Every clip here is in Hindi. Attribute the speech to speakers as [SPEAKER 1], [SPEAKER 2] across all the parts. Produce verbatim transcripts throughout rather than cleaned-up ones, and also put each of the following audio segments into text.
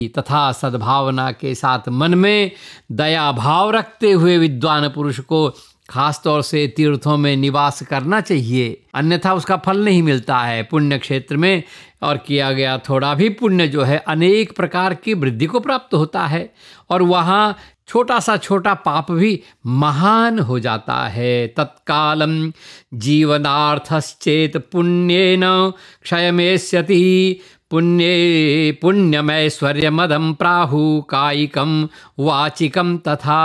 [SPEAKER 1] तथा सद्भावना के साथ मन में दया भाव रखते हुए विद्वान पुरुष को खास तौर से तीर्थों में निवास करना चाहिए, अन्यथा उसका फल नहीं मिलता है। पुण्य क्षेत्र में और किया गया थोड़ा भी पुण्य जो है अनेक प्रकार की वृद्धि को प्राप्त होता है, और वहाँ छोटा सा छोटा पाप भी महान हो जाता है। तत्कालम जीवनार्थश्चेत पुण्येन क्षयमेष्यति पुण्ये पुण्यमैश्वर्यमदं प्राहु कायिकम वाचिकम तथा।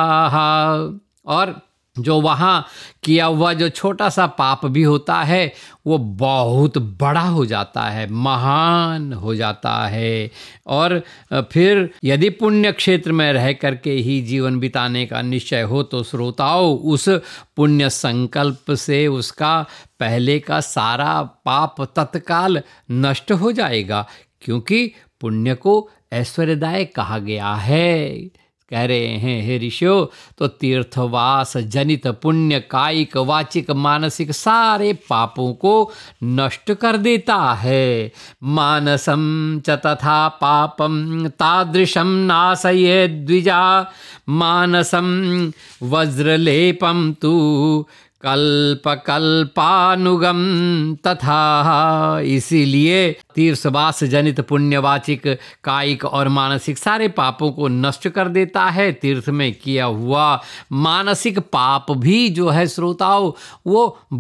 [SPEAKER 1] और जो वहाँ किया हुआ जो छोटा सा पाप भी होता है वो बहुत बड़ा हो जाता है, महान हो जाता है। और फिर यदि पुण्य क्षेत्र में रह करके ही जीवन बिताने का निश्चय हो तो श्रोताओं उस पुण्य संकल्प से उसका पहले का सारा पाप तत्काल नष्ट हो जाएगा, क्योंकि पुण्य को ऐश्वर्यदायक कहा गया है। कह रहे हैं हे ऋषियों, तो तीर्थवास जनित पुण्य कायिक वाचिक मानसिक सारे पापों को नष्ट कर देता है। मानसम च तथा पापम तादृशम नाशये द्विजा मानसम वज्रलेपम तु कल्पकल्पानुगम तथा। इसीलिए तीर्थवास जनित पुण्यवाचिक कायिक और मानसिक सारे पापों को नष्ट कर देता है। तीर्थ में किया हुआ मानसिक पाप भी जो है श्रोताओं वो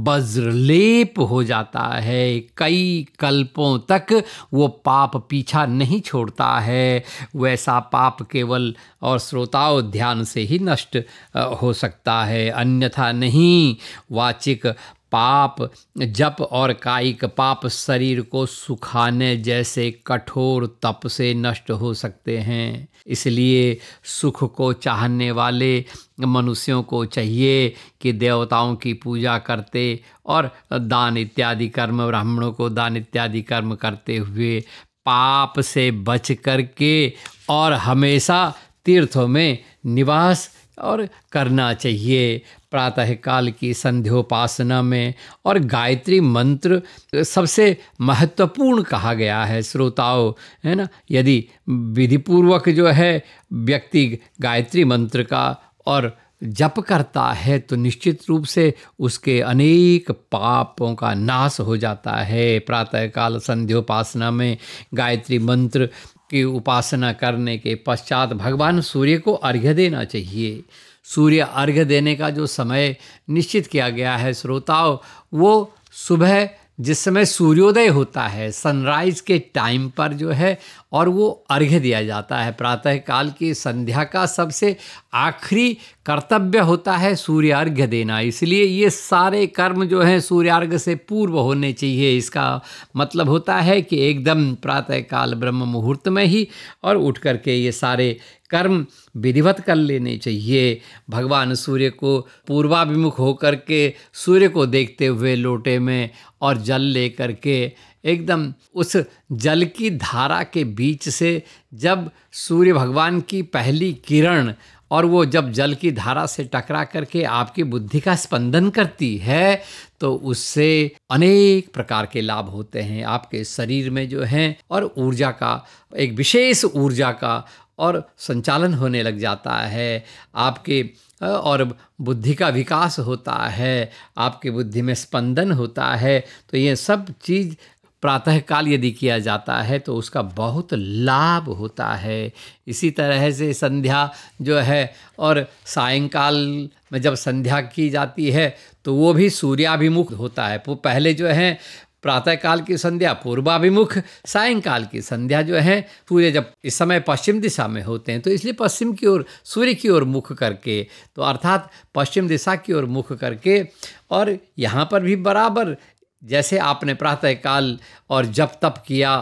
[SPEAKER 1] वज्रलेप हो जाता है, कई कल्पों तक वो पाप पीछा नहीं छोड़ता है। वैसा पाप केवल और श्रोताओं ध्यान से ही नष्ट हो सकता है, अन्यथा नहीं। वाचिक पाप जप और कायिक पाप शरीर को सुखाने जैसे कठोर तप से नष्ट हो सकते हैं। इसलिए सुख को चाहने वाले मनुष्यों को चाहिए कि देवताओं की पूजा करते और दान इत्यादि कर्म, ब्राह्मणों को दान इत्यादि कर्म करते हुए पाप से बच करके और हमेशा तीर्थों में निवास और करना चाहिए। प्रातःकाल की संध्योपासना में और गायत्री मंत्र सबसे महत्वपूर्ण कहा गया है श्रोताओं, है ना। यदि विधिपूर्वक जो है व्यक्ति गायत्री मंत्र का और जप करता है तो निश्चित रूप से उसके अनेक पापों का नाश हो जाता है। प्रातःकाल संध्योपासना में गायत्री मंत्र की उपासना करने के पश्चात भगवान सूर्य को अर्घ्य देना चाहिए। सूर्य अर्घ्य देने का जो समय निश्चित किया गया है श्रोताओं, वो सुबह जिस समय सूर्योदय होता है, सनराइज के टाइम पर जो है और वो अर्घ्य दिया जाता है। प्रातःकाल की संध्या का सबसे आखिरी कर्तव्य होता है सूर्य अर्घ्य देना, इसलिए ये सारे कर्म जो हैं सूर्यार्घ्य से पूर्व होने चाहिए। इसका मतलब होता है कि एकदम प्रातःकाल ब्रह्म मुहूर्त में ही और उठ करके ये सारे कर्म विधिवत कर लेने चाहिए। भगवान सूर्य को पूर्वाभिमुख होकर के सूर्य को देखते हुए लोटे में और जल ले करके एकदम उस जल की धारा के बीच से जब सूर्य भगवान की पहली किरण और वो जब जल की धारा से टकरा करके आपकी बुद्धि का स्पंदन करती है तो उससे अनेक प्रकार के लाभ होते हैं आपके शरीर में जो हैं, और ऊर्जा का एक विशेष ऊर्जा का और संचालन होने लग जाता है आपके, और बुद्धि का विकास होता है, आपकी बुद्धि में स्पंदन होता है। तो ये सब चीज़ प्रातःकाल यदि किया जाता है तो उसका बहुत लाभ होता है। इसी तरह से संध्या जो है और सायंकाल में जब संध्या की जाती है तो वो भी सूर्याभिमुख होता है। पहले जो है प्रातःकाल की संध्या पूर्वाभिमुख, सायंकाल की संध्या जो है सूर्य जब इस समय पश्चिम दिशा में होते हैं तो इसलिए पश्चिम की ओर सूर्य की ओर मुख करके, तो अर्थात पश्चिम दिशा की ओर मुख करके। और यहाँ पर भी बराबर जैसे आपने प्रातःकाल और जप तप किया,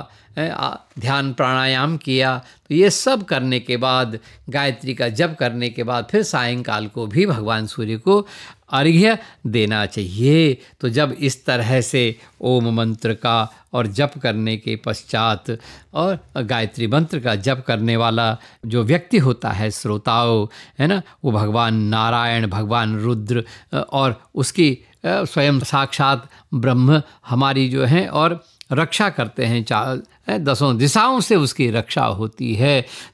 [SPEAKER 1] ध्यान प्राणायाम किया, तो ये सब करने के बाद गायत्री का जप करने के बाद फिर सायंकाल को भी भगवान सूर्य को अर्घ्य देना चाहिए। तो जब इस तरह से ओम मंत्र का और जप करने के पश्चात और गायत्री मंत्र का जप करने वाला जो व्यक्ति होता है श्रोताओं, है ना, वो भगवान नारायण, भगवान रुद्र और उसकी स्वयं साक्षात ब्रह्म हमारी जो है और रक्षा करते हैं, दसों दिशाओं से उसकी रक्षा होती है।